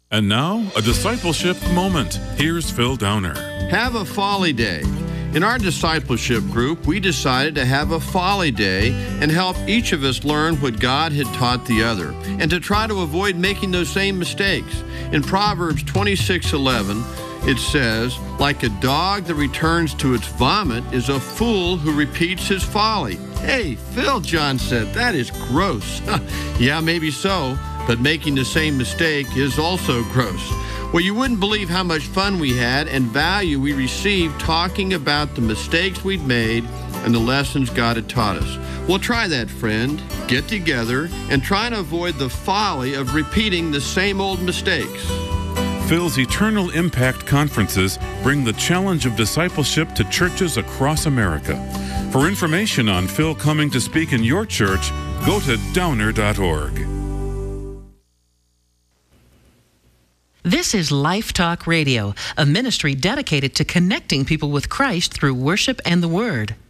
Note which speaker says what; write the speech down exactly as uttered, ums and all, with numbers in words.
Speaker 1: And now, a discipleship moment. Here's Phil Downer.
Speaker 2: Have a folly day. In our discipleship group, we decided to have a folly day and help each of us learn what God had taught the other, and to try to avoid making those same mistakes. In Proverbs twenty-six eleven, it says, like a dog that returns to its vomit is a fool who repeats his folly. Hey, Phil, John said, that is gross. Yeah, maybe so, but making the same mistake is also gross. Well, you wouldn't believe how much fun we had and value we received talking about the mistakes we'd made and the lessons God had taught us. Well, try that, friend. Get together and try to avoid the folly of repeating the same old mistakes.
Speaker 1: Phil's Eternal Impact Conferences bring the challenge of discipleship to churches across America. For information on Phil coming to speak in your church, go to downer dot org.
Speaker 3: This is Life Talk Radio, a ministry dedicated to connecting people with Christ through worship and the Word.